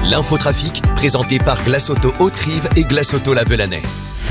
L'infotrafic, présenté par Glace Auto Haute-Rive et Glace Auto La Velanais.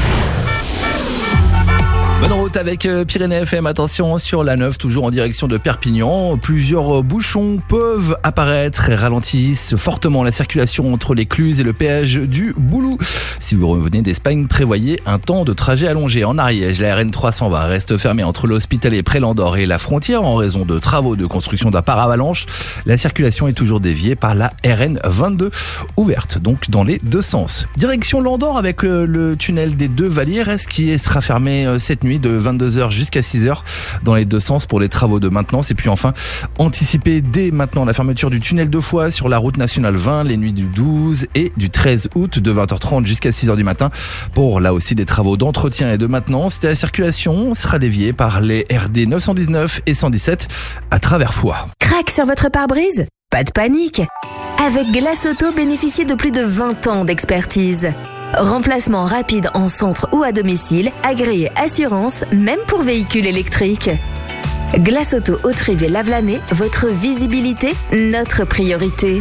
Bonne route avec Pyrénées FM, attention sur la 9, toujours en direction de Perpignan. Plusieurs bouchons peuvent apparaître et ralentissent fortement la circulation entre l'Écluse et le péage du Boulou. Si vous revenez d'Espagne, prévoyez un temps de trajet allongé. En Ariège, la RN 320 reste fermée entre l'Hospitalet Pré-Landor et la frontière en raison de travaux de construction d'un paravalanche. La circulation est toujours déviée par la RN 22, ouverte donc dans les deux sens. Direction Landor avec le tunnel des Deux Vallières, qui sera fermé cette nuit de 22h jusqu'à 6h dans les deux sens pour les travaux de maintenance. Et puis enfin, anticiper dès maintenant la fermeture du tunnel de Foix sur la route nationale 20 les nuits du 12 et du 13 août de 20h30 jusqu'à 6h du matin pour là aussi des travaux d'entretien et de maintenance. La circulation sera déviée par les RD 919 et 117 à travers Foix. Crac sur votre pare-brise ? Pas de panique. Avec Glace Auto, bénéficiez de plus de 20 ans d'expertise. Remplacement rapide en centre ou à domicile, agréé assurance, même pour véhicules électriques. Glace Auto Haute-Rive et La Velanais, votre visibilité, notre priorité.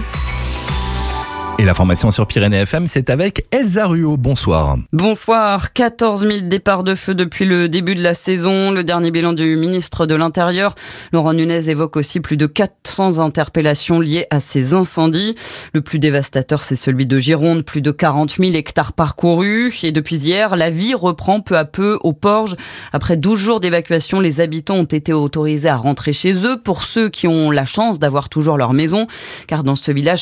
Et l'information sur Pyrénées FM, c'est avec Elsa Ruot. Bonsoir. Bonsoir. 14 000 départs de feu depuis le début de la saison. Le dernier bilan du ministre de l'Intérieur, Laurent Nunez, évoque aussi plus de 400 interpellations liées à ces incendies. Le plus dévastateur, c'est celui de Gironde. Plus de 40 000 hectares parcourus. Et depuis hier, la vie reprend peu à peu au Porge. Après 12 jours d'évacuation, les habitants ont été autorisés à rentrer chez eux. Pour ceux qui ont la chance d'avoir toujours leur maison. Car dans ce village,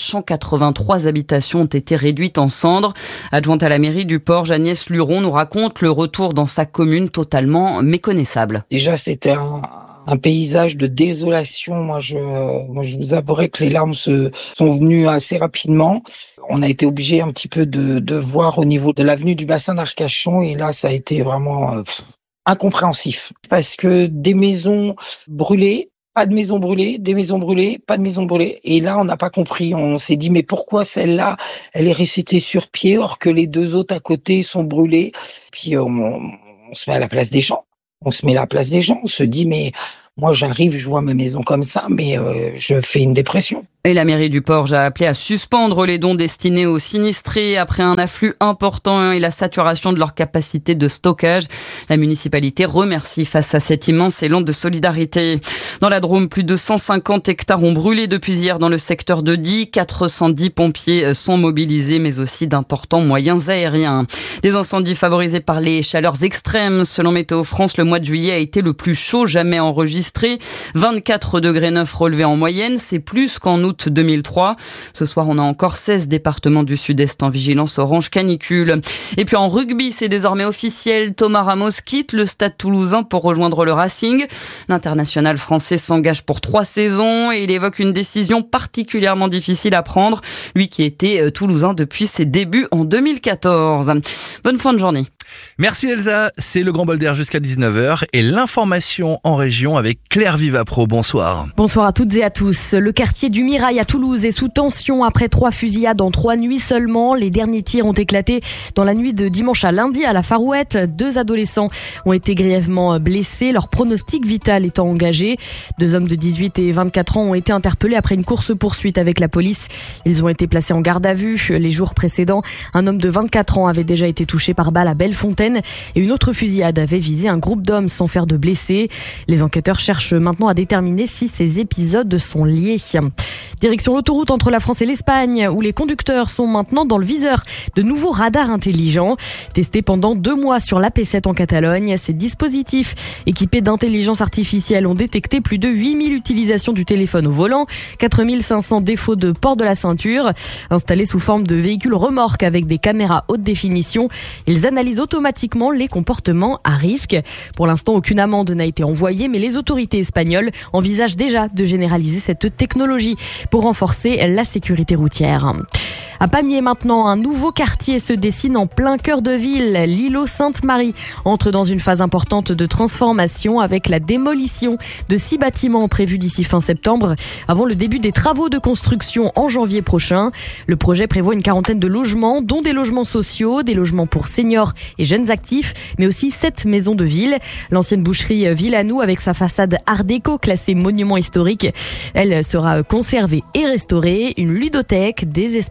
183 habitants ont été réduites en cendres. Adjointe à la mairie du Porge, Agnès Luron nous raconte le retour dans sa commune totalement méconnaissable. Déjà, c'était un paysage de désolation. Moi, je vous avouerai que les larmes sont venues assez rapidement. On a été obligé un petit peu de voir au niveau de l'avenue du bassin d'Arcachon et là, ça a été vraiment incompréhensif. Parce que des maisons brûlées, pas de maison brûlée, des maisons brûlées, pas de maison brûlée. Et là, on n'a pas compris. On s'est dit, mais pourquoi celle-là, elle est restée sur pied, or que les deux autres à côté sont brûlées. Puis on se met à la place des gens. On se dit, mais moi, j'arrive, je vois ma maison comme ça, mais je fais une dépression. Et la mairie du Porge a appelé à suspendre les dons destinés aux sinistrés après un afflux important et la saturation de leur capacité de stockage. La municipalité remercie face à cet immense élan de solidarité. Dans la Drôme, plus de 150 hectares ont brûlé depuis hier dans le secteur de Die. 410 pompiers sont mobilisés, mais aussi d'importants moyens aériens. Des incendies favorisés par les chaleurs extrêmes. Selon Météo France, le mois de juillet a été le plus chaud jamais enregistré. 24 degrés 9 relevés en moyenne, c'est plus qu'en août 2003. Ce soir, on a encore 16 départements du sud-est en vigilance orange canicule. Et puis en rugby, c'est désormais officiel. Thomas Ramos quitte le Stade Toulousain pour rejoindre le Racing. L'international français s'engage pour 3 saisons et il évoque une décision particulièrement difficile à prendre. Lui qui était toulousain depuis ses débuts en 2014. Bonne fin de journée. Merci Elsa, c'est le grand bol d'air jusqu'à 19h et l'information en région avec Claire Vivapro. Bonsoir. Bonsoir à toutes et à tous. Le quartier du Mirail à Toulouse est sous tension après 3 fusillades en 3 nuits seulement. Les derniers tirs ont éclaté dans la nuit de dimanche à lundi à la Farouette. 2 adolescents ont été grièvement blessés, leur pronostic vital étant engagé. 2 hommes de 18 et 24 ans ont été interpellés après une course-poursuite avec la police. Ils ont été placés en garde à vue. Les jours précédents, un homme de 24 ans avait déjà été touché par balle à Bellefontaine et une autre fusillade avait visé un groupe d'hommes sans faire de blessés. Les enquêteurs cherchent maintenant à déterminer si ces épisodes sont liés. Direction l'autoroute entre la France et l'Espagne où les conducteurs sont maintenant dans le viseur de nouveaux radars intelligents. Testés pendant 2 mois sur l'AP7 en Catalogne, ces dispositifs équipés d'intelligence artificielle ont détecté plus de 8000 utilisations du téléphone au volant, 4500 défauts de port de la ceinture. Installés sous forme de véhicules remorques avec des caméras haute définition, ils analysent automatiquement les comportements à risque. Pour l'instant, aucune amende n'a été envoyée, mais les autorités espagnoles envisagent déjà de généraliser cette technologie pour renforcer la sécurité routière. À Pamiers maintenant, un nouveau quartier se dessine en plein cœur de ville. L'îlot Sainte-Marie entre dans une phase importante de transformation avec la démolition de 6 bâtiments prévus d'ici fin septembre avant le début des travaux de construction en janvier prochain. Le projet prévoit une 40aine de logements, dont des logements sociaux, des logements pour seniors et jeunes actifs, mais aussi 7 maisons de ville. L'ancienne boucherie Villanou avec sa façade art déco classée monument historique, elle sera conservée et restaurée. Une ludothèque, des espaces verts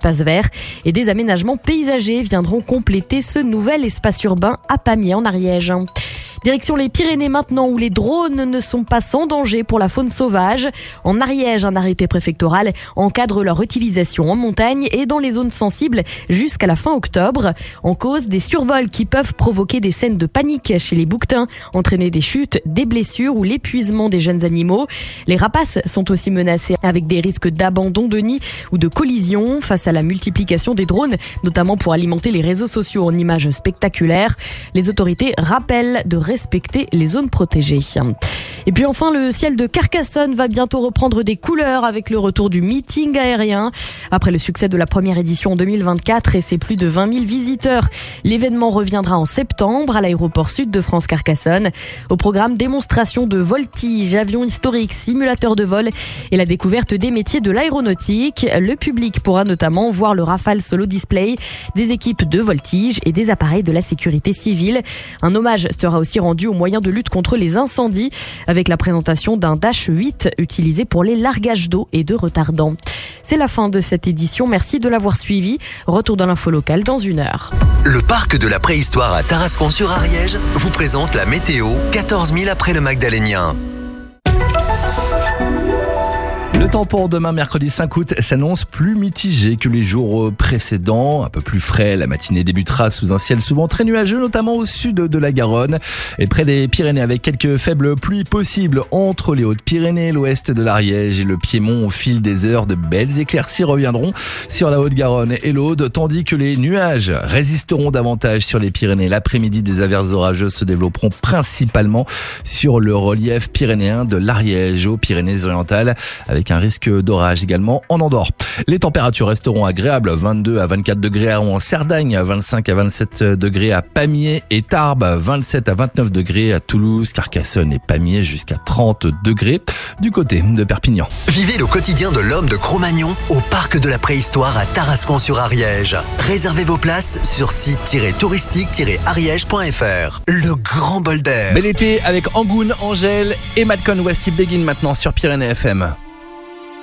verts et des aménagements paysagers viendront compléter ce nouvel espace urbain à Pamiers en Ariège. Direction les Pyrénées maintenant, où les drones ne sont pas sans danger pour la faune sauvage. En Ariège, un arrêté préfectoral encadre leur utilisation en montagne et dans les zones sensibles jusqu'à la fin octobre. En cause, des survols qui peuvent provoquer des scènes de panique chez les bouquetins, entraîner des chutes, des blessures ou l'épuisement des jeunes animaux. Les rapaces sont aussi menacés avec des risques d'abandon de nid ou de collision face à la multiplication des drones, notamment pour alimenter les réseaux sociaux en images spectaculaires. Les autorités rappellent de respecter les zones protégées. Et puis enfin, le ciel de Carcassonne va bientôt reprendre des couleurs avec le retour du meeting aérien. Après le succès de la première édition en 2024 et ses plus de 20 000 visiteurs, l'événement reviendra en septembre à l'aéroport sud de France Carcassonne. Au programme, démonstration de voltige, avions historiques, simulateurs de vol et la découverte des métiers de l'aéronautique. Le public pourra notamment voir le Rafale Solo Display, des équipes de voltige et des appareils de la sécurité civile. Un hommage sera aussi rendu aux moyens de lutte contre les incendies avec la présentation d'un Dash 8 utilisé pour les largages d'eau et de retardants. C'est la fin de cette édition. Merci de l'avoir suivi. Retour dans l'info locale dans 1 heure. Le parc de la préhistoire à Tarascon-sur-Ariège vous présente la météo 14 000 après le Magdalénien. Le temps pour demain, mercredi 5 août, s'annonce plus mitigé que les jours précédents. Un peu plus frais, la matinée débutera sous un ciel souvent très nuageux, notamment au sud de la Garonne et près des Pyrénées, avec quelques faibles pluies possibles entre les Hautes-Pyrénées, l'ouest de l'Ariège et le Piémont. Au fil des heures, de belles éclaircies reviendront sur la Haute-Garonne et l'Aude, tandis que les nuages résisteront davantage sur les Pyrénées. L'après-midi, des averses orageuses se développeront principalement sur le relief pyrénéen de l'Ariège aux Pyrénées-Orientales, avec un risque d'orage également en Andorre. Les températures resteront agréables, 22 à 24 degrés en Cerdagne, 25 à 27 degrés à Pamiers et Tarbes, 27 à 29 degrés à Toulouse, Carcassonne et Pamiers, jusqu'à 30 degrés du côté de Perpignan. Vivez le quotidien de l'homme de Cro-Magnon au parc de la préhistoire à Tarascon-sur-Ariège. Réservez vos places sur site-touristique-ariège.fr. Le grand bol d'air. Bel été avec Angoune, Angèle et Madcon. Voici Begin maintenant sur Pyrénées FM.